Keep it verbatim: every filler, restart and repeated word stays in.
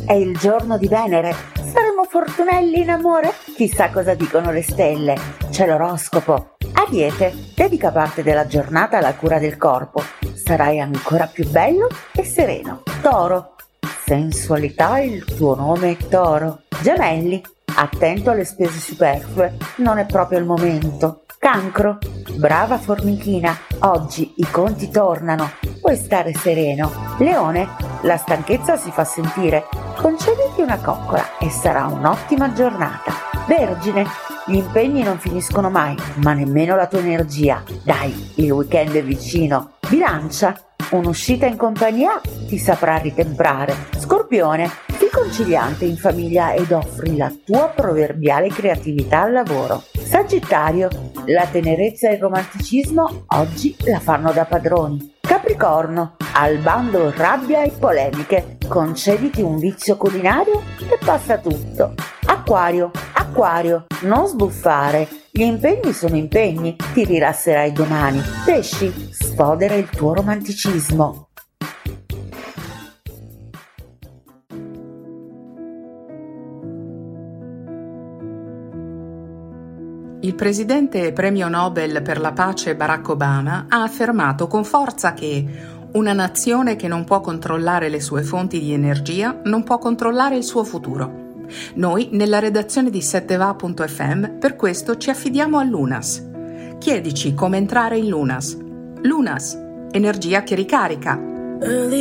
è il giorno di Venere. Saremo fortunelli in amore? Chissà cosa dicono le stelle. C'è l'oroscopo. Ariete, dedica parte della giornata alla cura del corpo. Sarai ancora più bello e sereno. Toro, sensualità, il tuo nome è Toro. Gemelli, attento alle spese superflue, non è proprio il momento. Cancro, brava formichina, oggi i conti tornano, puoi stare sereno. Leone, la stanchezza si fa sentire, concediti una coccola e sarà un'ottima giornata. Vergine, gli impegni non finiscono mai, ma nemmeno la tua energia. Dai, il weekend è vicino. Bilancia, un'uscita in compagnia ti saprà ritemprare. Scorpione, sii conciliante in famiglia ed offri la tua proverbiale creatività al lavoro. Sagittario, la tenerezza e il romanticismo oggi la fanno da padroni. Capricorno, al bando rabbia e polemiche, concediti un vizio culinario e passa tutto. Acquario, Acquario, non sbuffare, gli impegni sono impegni, ti rilasserai domani. Pesci, sfodera il tuo romanticismo. Il presidente e premio Nobel per la pace Barack Obama ha affermato con forza che una nazione che non può controllare le sue fonti di energia non può controllare il suo futuro. Noi, nella redazione di sette va punto effe emme, per questo ci affidiamo a Lunas. Chiedici come entrare in Lunas. Lunas, energia che ricarica.